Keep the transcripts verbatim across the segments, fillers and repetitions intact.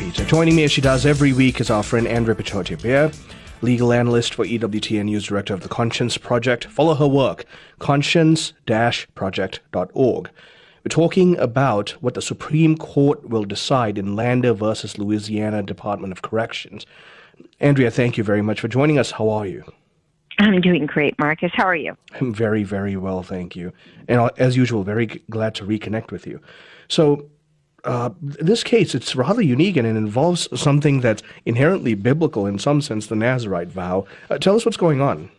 Peter. Joining me as she does every week is our friend Andrea Pichotia-Beer, legal analyst for E W T and news director of the Conscience Project. Follow her work, conscience dash project dot org. We're talking about what the Supreme Court will decide in Lander versus Louisiana Department of Corrections. Andrea, thank you very much for joining us. How are you? I'm doing great, Marcus. How are you? I'm very, very well, thank you. And as usual, very g- glad to reconnect with you. So, uh, this case, it's rather unique and it involves something that's inherently biblical in some sense, the Nazirite vow. Uh, tell us what's going on.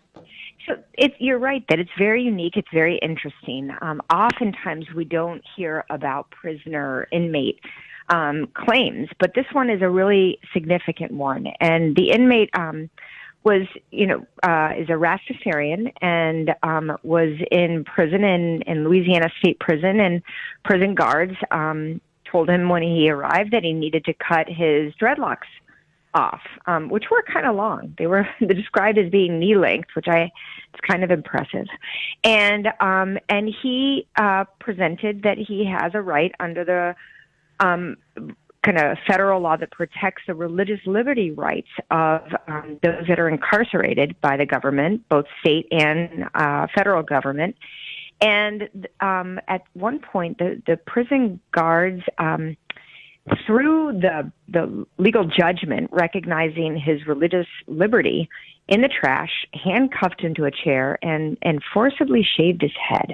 So it, you're right that it's very unique. It's very interesting. Um, oftentimes we don't hear about prisoner inmate um, claims, but this one is a really significant one. And the inmate um, was, you know, uh, is a Rastafarian and um, was in prison in, in Louisiana State Prison, and prison guards um, told him when he arrived that he needed to cut his dreadlocks off, um, which were kind of long. They were described as being knee length, which I it's kind of impressive. And um, and he uh, presented that he has a right under the um, kind of federal law that protects the religious liberty rights of um, those that are incarcerated by the government, both state and uh, federal government. And um, at one point, the, the prison guards, um, through the the legal judgment recognizing his religious liberty, in the trash, handcuffed him to a chair and, and forcibly shaved his head.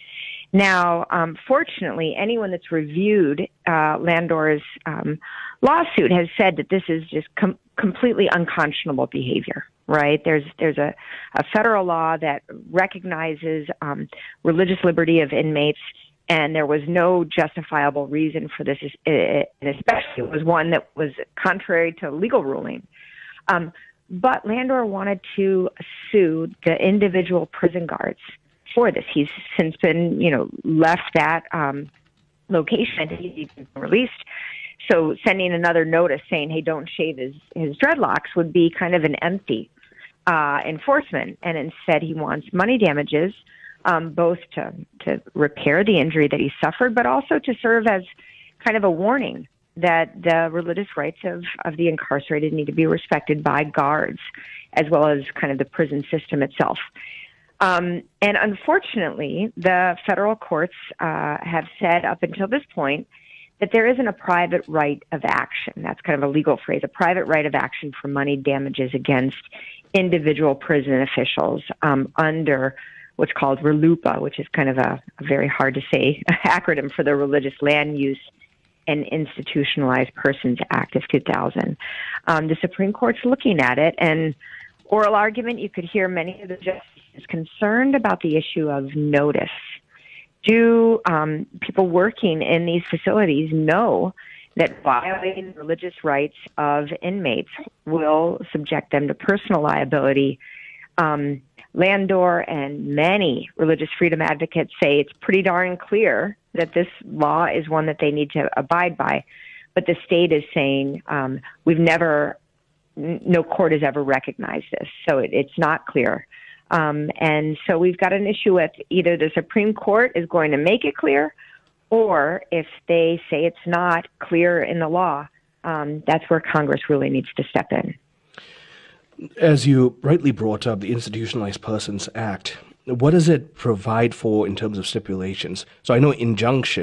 Now, um, fortunately, anyone that's reviewed uh, Landor's um, lawsuit has said that this is just com- completely unconscionable behavior, right? There's there's a, a federal law that recognizes um, religious liberty of inmates, and there was no justifiable reason for this, and especially it was one that was contrary to legal ruling. Um, but Landor wanted to sue the individual prison guards for this. He's since been, you know, left that um, location. He's been released. So sending another notice saying, hey, don't shave his, his dreadlocks would be kind of an empty uh, enforcement. And instead he wants money damages, um, both to, to repair the injury that he suffered, but also to serve as kind of a warning that the religious rights of, of the incarcerated need to be respected by guards, as well as kind of the prison system itself. Um, and unfortunately, the federal courts uh, have said up until this point that there isn't a private right of action. That's kind of a legal phrase, a private right of action for money damages against individual prison officials um, under what's called RLUIPA, which is kind of a, a very hard to say acronym for the Religious Land Use and Institutionalized Persons Act of two thousand. Um, the Supreme Court's looking at it, and oral argument, you could hear many of the justices concerned about the issue of notice. Do um, people working in these facilities know that violating religious rights of inmates will subject them to personal liability? Um, Landor and many religious freedom advocates say it's pretty darn clear that this law is one that they need to abide by. But the state is saying um, we've never, no court has ever recognized this, so it, it's not clear. Um, and so we've got an issue with either the Supreme Court is going to make it clear, or if they say it's not clear in the law, um, that's where Congress really needs to step in. As you rightly brought up, the Institutionalized Persons Act, what does it provide for in terms of stipulations? So I know injunction